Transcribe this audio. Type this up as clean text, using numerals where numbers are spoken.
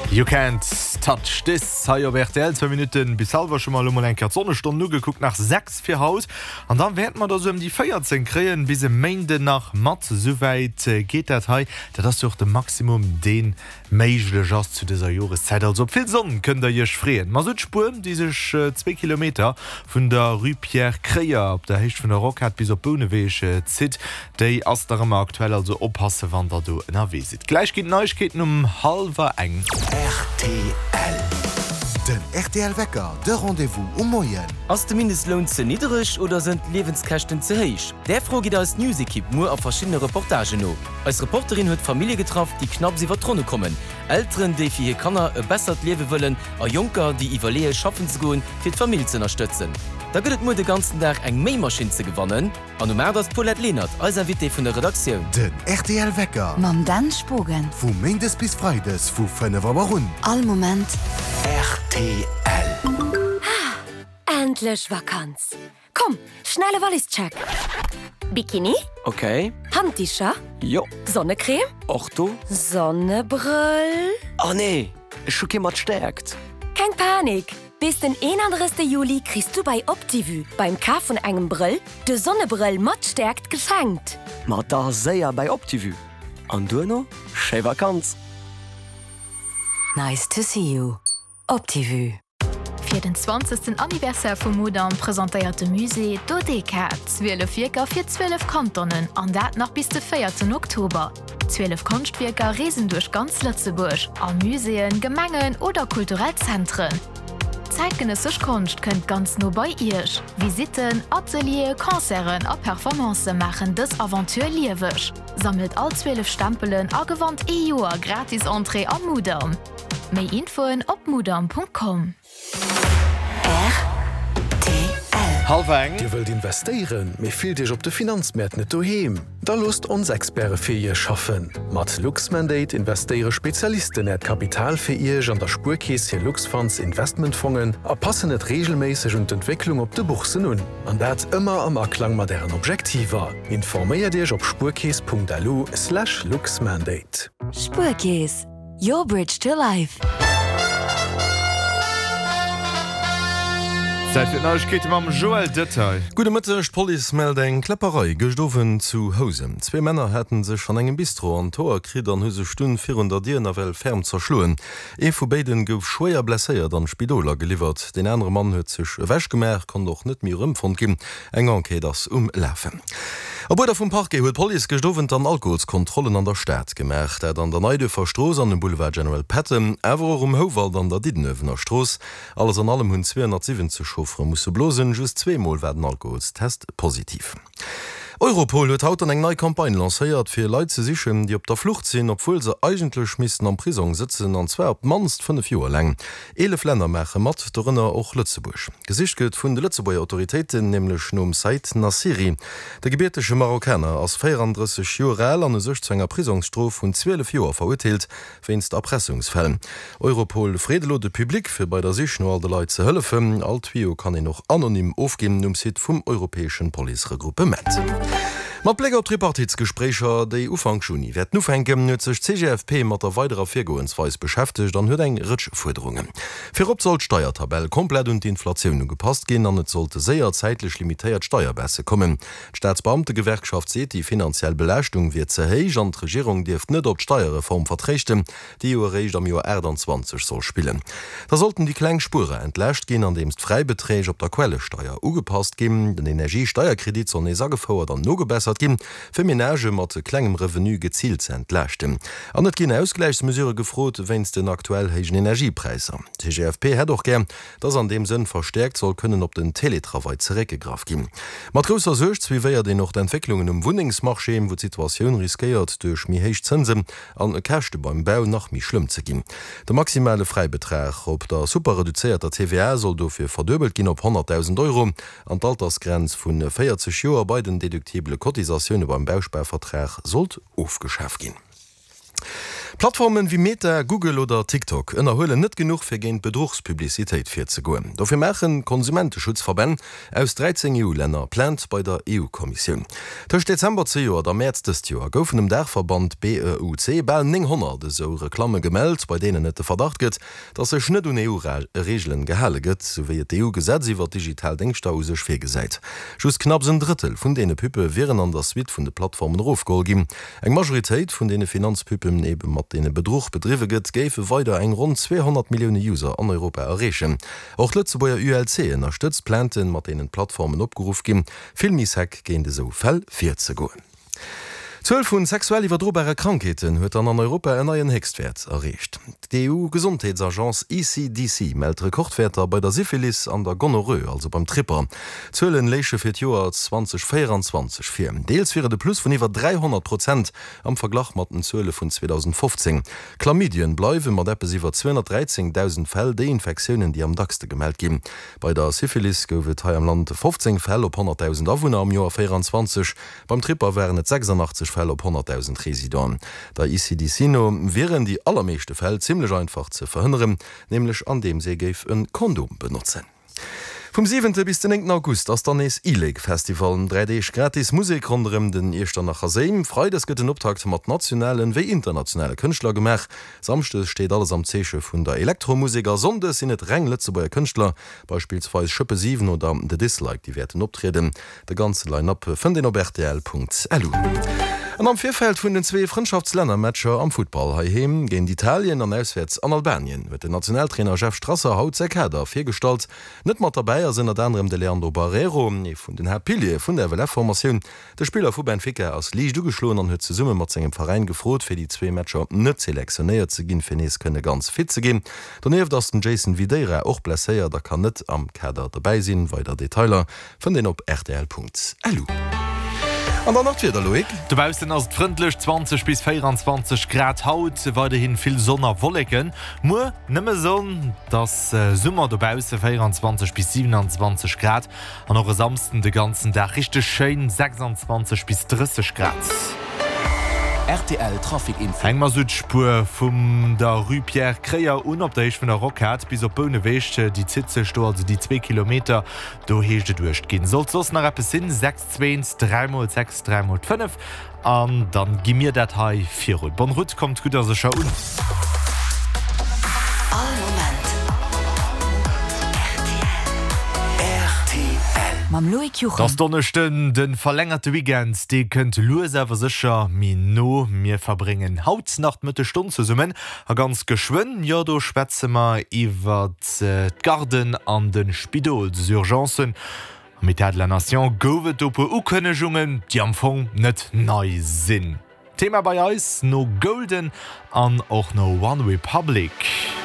You can't touch this. Hier wird 2 Minuten bis halber schon mal ein Sonnestunde nur geguckt nach 6 für Haus. Und dann werden wir da so die 14 kriegen, bis am Ende nach Matt. Soweit geht das hier. Das ist doch das Maximum, den möglich ist zu dieser Jahreszeit. Also viel Sonne könnt ihr hier freuen. Man sollte spuren, diese 2 Kilometer von der Rue Pierre Kreyer, auf der Höhe von der Rockart bis auf Boneweg zieht, die ist da immer aktuell, also aufpassen, wenn da du unterwegs seid. Gleich geht Neuigkeiten um 12:30. RTL. Den RTL-Wecker, der Rendezvous Moyen. Ist der Mindestlohn zu niedrig oder sind Lebenskosten zu hoch? Der Frage geht als News-Equipe nur auf verschiedene Reportagen auf. Als Reporterin hat Familie getroffen, die knapp sie vertronnen kommen. Eltern, die für ihre Kinder ein besseres Leben wollen, und Junker, die überlegen, schaffen zu gehen, für die Familie zu unterstützen. Da geht es mir den ganzen Tag eine Mähmaschine zu gewinnen. Und mehr das Paulette Lehnert, als Invité von der Redaktion. Den RTL-Wecker. Mam Dan Spogen. Von Montags bis Freitags, von 5 Uhr rund. All Moment. RTL. Endlich Vakanz. Komm, schnelle Wallis-Check. Bikini? Okay. Handtischer? Jo. Sonnencreme? Achtung. Sonnebrille? Oh nee, ich schon jemand stärkt. Kein Panik. Bis den 31. Juli kriegst du bei Optivue beim Kauf von einem Brill de Sonnebrill matt stärkt geschenkt. Ma da sehr bei Optivue. Und du noch? Schöne Vakanz. Nice to see you. Optivue. Für den 20. Anniversaire vom Modern präsentierte Musee Dodeka 12 Wirker für 12 Kantonen an dat noch bis den 4. Oktober. 12 Kunstwerker reisen durch ganz Lützeburg, an Museen, Gemengen oder Kulturellzentren. Zeitgenössisch Kunst könnt ganz nur bei ihr. Visiten, Atelier, Konzeren und Performances machen das Aventur liewisch. Sammelt all 12 Stempelen a gewandt EU gratis Entree am Modern. Mehr Infoen op modern.com. Dir wollt investieren, mir fehlt dich op de Finanzmärkte nicht daheim. Da lust uns Experte für ihr schaffen. Mit LuxMandate investieren Spezialisten net Kapital für ihr an der Spurkäse hier Luxfonds Investmentfonds, erpassen net regelmäßig und Entwicklung op de Buchse nun. Und dat immer am Erklang mit deren Objektiver. Informier dich auf spurkäse.lu/LuxMandate. Spurkäse. Your bridge to life. Seit wir Neuigkeiten am Joel Detail. Gute Mittag, Police meldet eine Klepperei gestofen zu Hause. 2 Männer hätten sich an einem Bistro an Tor gekriegt an Hüse Stunden 400 Diener weil ferm zerschlagen. Von beiden gouf schwer blessiert an Spidola geliefert. Den anderen Mann hat sich wäsch gemerkt, kann doch nicht mehr rumfahren geben. Eng geht das umlaufen. Aber der vom Park hat Police gestofen an Alkoholskontrollen an der Stadt gemerkt. Er an der Neidefer Straße an dem Boulevard General Patton, aber auch Howald an der Diedenövener Straße. Alles an allem 270 Chauffeur musssse blosen just 2-mal werden Alkoholstest positiv. Europol hat haut an eng neue Kampagne lanciert fir Leute zu sichern, die op der Flucht sind, obwohl sie eigentlich missen an Prison sitzen, an 2 op manst 5 Jahre lang. 11 Länder machen mat, darunter auch Lützeburg. Gesicht geht von den Lützeburger Autoritäten, nämlich nur Said Nassiri. Der gebürtige Marokkaner aus 34 Jahren an 16er Prisonsstrafe und 12 Jahre verurteilt, wegen Erpressungsfällen. Europol fredelode Publik für bei der sich nur alle Leute zu helfen. Altvio kann ihn noch anonym aufgeben, Site vom Europäischen Polizeigruppe MET. Mat Blick auf Tripartitsgesprächer déi Ufang Juni werd nu engem nëzech CGFP mat der weiterer Virgoensweis beschäftigt, dann huet eng Ritschforderungen. Fir op soll Steuertabelle komplett und die Inflation gepasst gehen, an net sollte séier zeitlich limitiert Steuerbässe kommen. Staatsbeamte Gewerkschaft seht, die finanziell Belächtung wird zehéich an d' Regierung Dieft net op Steuerreform verträchte, die Recht am Joar 20 soll spielen. Da sollten die Kleinspure entlächt gehen, an demst Freibeträge op der Quellesteuer ugepasst geben, den Energiesteuerkredit soll ne sagefauert an no gebessert gin, fir Menage mat ze klengem Revenu gezielt ze entlächten. An net gin Ausgleichsmesure gefrot, wennns den aktuell heichen Energiepreiser. TGFP hat doch gern, dats an dem Sinn verstärkt soll können op den Teletravai zerekegraf gin. Mat grosser Secht wie wéier den noch d'Entwicklungen um Wuningsmarché, wo d'Situatioun riskiert duch mi héich Zinsen an e Kächte beim Bau nach mi schlimm ze gin. Der maximale Freibetrag op der superreduzierter TVA soll dofir verdöbelt gin op 100.000 €, an d'Altersgrenz vun 40 Joer bei den deduktible Kotisationune beim Bausparvertrag sollt aufgeschafft gehen. Plattformen wie Meta, Google oder TikTok ënnerhole net genug fir géint Bedrugspublizitéit fir ze goen. Dofir machen Konsumenteschutzverbänn aus 13 EU-Länner plant bei der EU-Kommission. Durch Dezember 10 oder März des Jahr goufen dem Dachverband BEUC ball 900 so Reklamme gemeldt, bei denen net Verdacht gëtt, dat se net un EU-Regeln gehalleget, so wie d EU-Gesetz iwwer digital Denkstausech firgesäit. Schus knapp ein Drittel vun dene Puppe wären an der Suite vun de Plattformen Rofgol gin. Eg Majoritéit vun dene Finanzpuppen eben mat dene Bedruch bedriwe gëtt, géife weiter eng rund 200 Millionen User an Europa errechen. Auch Lützebauer ULC unterstützt Planten mat denen Plattformen opgeruf gin, Filmishack géint de so fell 4 ze goen. 12 vun sexuell iwwerdrobare Krankheeten huet an Europa en neien Hextwert errecht. Die EU-Gesundheitsagenz ECDC meldt Rekordwerter bei der Syphilis an der Gonorrhoe, also beim Tripper. Zölen leiche fir Joer 2024 fir. Deels wäre de Plus vun iwwer 300% am Verglach mat den Zöle vun 2015. Chlamydien bleiwe mat Deppe iwwer 213.000 Fäll de Infektionen, die am dachste gemeldt gin. Bei der Syphilis goufet ha am Land 15 Fäll op 100.000 Awohner am Joer 24. Beim Tripper wären net 86 Fäll op 100.000 Residenten. Der ECDC wären die allermeeschte Fäll ziemlich einfach zu verhindern, nämlich an dem sie geif ein Kondom benutzen. Vom 7. bis den 9. August ass der nees ILEG Festival 3D gratis Musik rondem den Eter nach Haseim, Freides gëtt den Optakt mat nationalen wie internationale Künstler gemach. Samste steht alles am Zeche vun der Elektromusiker, sonde sinn net Rengletze beier Künstler, beispielsweise Schëppe 7 oder de Dislike, die werden optreten. De ganze Line-up vun den obertl.lu. Und am Vierfeld vun den 2 Freundschaftslännermatscher am Football haheim gehen Italien an auswärts an Albanien, mit den Nationaltrainer Chef Strasser haut se Kader firstalt, net mat dabei sind anderem de Leandro Barrero, vun den Herr Pilier vun der WLF-Formation. Der Spieler vu Benfica aus Liege du geschloen an hue ze Summe mat engem Verein gefrot, fir die 2 Matscher net selektionéiert ze ginn Finees könne ganz fit ze gin. Danef dass den Jason Videira och blesséier, da kann net am Kader dabei sinn, weiter Detailer vun den op rtl.lu. An der Nachtfir Loik. Dubausen ass fëndlech 20 bis 24 Grad haut weide hin vill Sonner wolleken. Mo nëmme sonn, dats Summer dobause 24 bis 27 Grad an eure samsten de ganzen Dach richchte Schein 26 bis 30 Grad. RTL Trafikinfo. Engmer Südspur vum der Rue Pierre Kréier unopdeich vun der Rockhat bis op Bone Wechte die Zitze sto die 2 Kilometer do heeschte duercht ginn. Sollt sos nach Rappe sinn 6 3x6 3x5 an dann gi mir dat hai 4. Bon Rut kommt gut se scha un. Mam Loik Jochen. Das Donnerchten den verlängerte Weekend, die könnt Loserwer sicher Mino mir verbringen. Hautnacht mit der Stunde zu summen, ganz geschwind, ja, du schwätze mal iwwer Garden an den Spidolsurgenzen. Mit der Nation gowet op Ukënnejungen, die am Fong net neu sinn. Thema bei Eis no Golden an auch no One Republic.